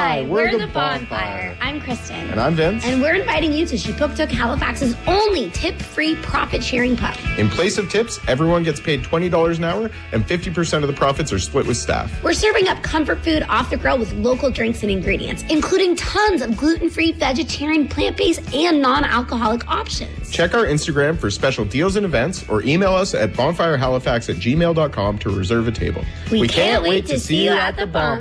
Hi, we're the Bonfire. I'm Kristen. And I'm Vince. And we're inviting you to Shipuktuk, Halifax's only tip-free profit-sharing pub. In place of tips, everyone gets paid $20 an hour, and 50% of the profits are split with staff. We're serving up comfort food off the grill with local drinks and ingredients, including tons of gluten-free, vegetarian, plant-based, and non-alcoholic options. Check our Instagram for special deals and events, or email us at bonfirehalifax@gmail.com to reserve a table. We can't wait to see you at the bar.